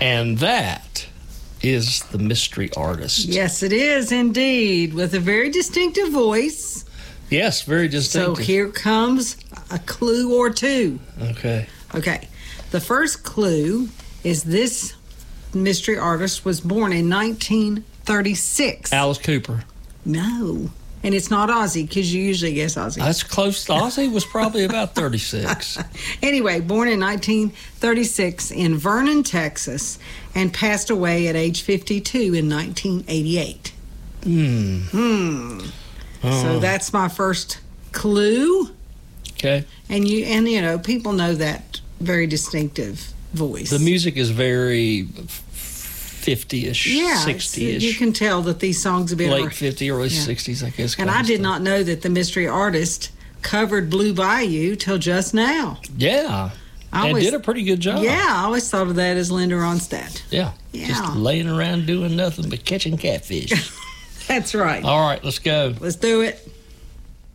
And that is the mystery artist. Yes, it is indeed, with a very distinctive voice. Yes, very distinctive. So here comes a clue or two. Okay. The first clue is this mystery artist was born in 1936. Alice Cooper. No. And it's not Ozzy, because you usually guess Ozzy. That's close. Ozzy was probably about 36. Anyway, born in 1936 in Vernon, Texas, and passed away at age 52 in 1988. So that's my first clue. Okay. And you know, people know that very distinctive voice. The music is very 50-ish, 60-ish. You can tell that these songs have been late 50s, early 60s, I guess. And I did not know that the mystery artist covered Blue Bayou till just now. Yeah. And did a pretty good job. Yeah, I always thought of that as Linda Ronstadt. Yeah. Just laying around doing nothing but catching catfish. That's right. All right, let's go. Let's do it.